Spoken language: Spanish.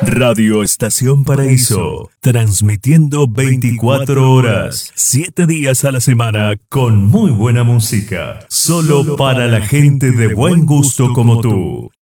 Radio Estación Paraíso, transmitiendo 24 horas, 7 días a la semana con muy buena música, solo para la gente de buen gusto como tú.